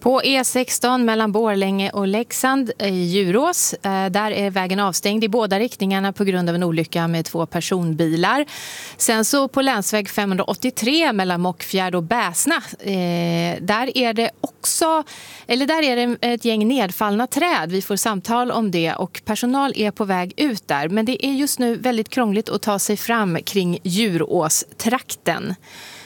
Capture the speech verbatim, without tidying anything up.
På E sexton mellan Borlänge och Leksand i Djurås, där är vägen avstängd i båda riktningarna på grund av en olycka med två personbilar. Sen så på länsväg femhundraåttiotre mellan Mockfjärd och Bäsna, där är det också, eller där är det ett gäng nedfallna träd. Vi får samtal om det och personal är på väg ut där. Men det är just nu väldigt krångligt att ta sig fram kring Djurås-trakten.